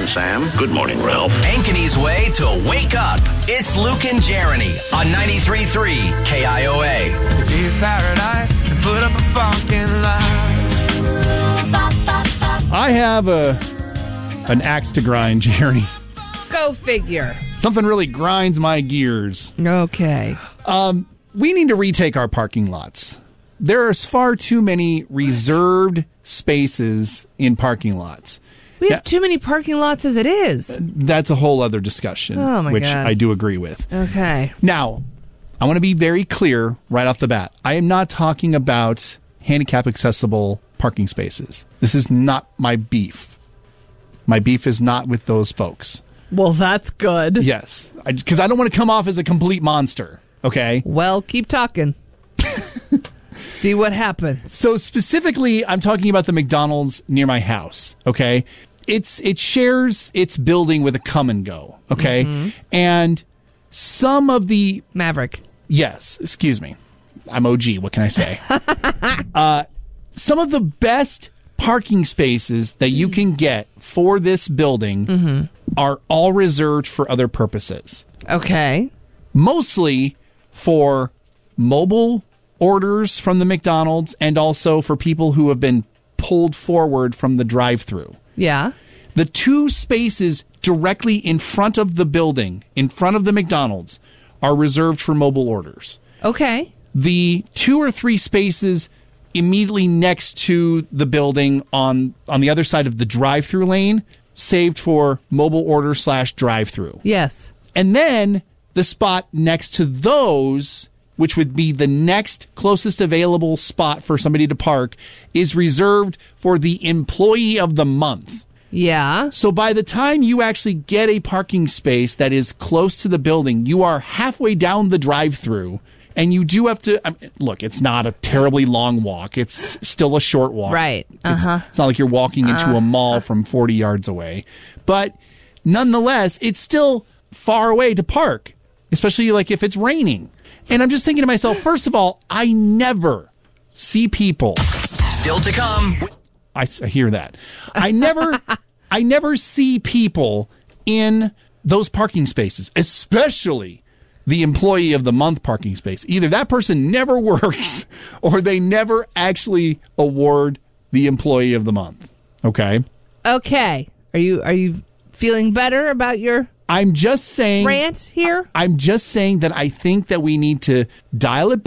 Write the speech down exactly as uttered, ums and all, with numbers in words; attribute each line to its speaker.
Speaker 1: morning, Sam. Good morning, Ralph.
Speaker 2: Ankeny's way to wake up. It's Luke and Jeremy on ninety-three point three K I O A.
Speaker 3: Leave paradise and put up a fucking lie.
Speaker 4: I have a an axe to grind, Jeremy.
Speaker 5: Go figure.
Speaker 4: Something really grinds my gears.
Speaker 5: Okay.
Speaker 4: Um, we need to retake our parking lots. There are far too many reserved spaces in parking lots.
Speaker 5: We have
Speaker 4: Yeah.
Speaker 5: too many parking lots as it is.
Speaker 4: That's a whole other discussion,
Speaker 5: Oh, my
Speaker 4: which
Speaker 5: God.
Speaker 4: I do agree with.
Speaker 5: Okay.
Speaker 4: Now, I want to be very clear right off the bat. I am not talking about handicap accessible parking spaces. This is not my beef. My beef is not with those folks.
Speaker 5: Well, that's good.
Speaker 4: Yes, because I, I don't want to come off as a complete monster, okay?
Speaker 5: Well, keep talking. See what happens.
Speaker 4: So specifically, I'm talking about the McDonald's near my house, okay? It's It shares its building with a Come and Go, okay?
Speaker 5: Mm-hmm.
Speaker 4: And some of the...
Speaker 5: Maverick.
Speaker 4: Yes, excuse me. I'm O G, what can I say? uh, some of the best parking spaces that you can get for this building
Speaker 5: Mm-hmm.
Speaker 4: are all reserved for other purposes.
Speaker 5: Okay.
Speaker 4: Mostly for mobile orders from the McDonald's and also for people who have been pulled forward from the drive-thru.
Speaker 5: Yeah.
Speaker 4: The two spaces directly in front of the building, in front of the McDonald's, are reserved for mobile orders.
Speaker 5: Okay.
Speaker 4: The two or three spaces immediately next to the building on on the other side of the drive-thru lane, saved for mobile order slash drive-thru.
Speaker 5: Yes.
Speaker 4: And then the spot next to those, which would be the next closest available spot for somebody to park, is reserved for the employee of the month.
Speaker 5: Yeah.
Speaker 4: So by the time you actually get a parking space that is close to the building, you are halfway down the drive-thru, and you do have to... I mean, look, it's not a terribly long walk. It's still a short walk.
Speaker 5: Right. Uh-huh.
Speaker 4: It's, it's not like you're walking into
Speaker 5: Uh-huh.
Speaker 4: a mall from forty yards away. But nonetheless, it's still far away to park, especially like if it's raining. And I'm just thinking to myself, first of all, I never see people...
Speaker 2: Still to come.
Speaker 4: I, I hear that. I never, I never see people in those parking spaces, especially the employee of the month parking space. Either that person never works or they never actually award the employee of the month. Okay.
Speaker 5: Okay. Are you are you feeling better about your
Speaker 4: I'm just saying
Speaker 5: rant here?
Speaker 4: I'm just saying that I think that we need to dial it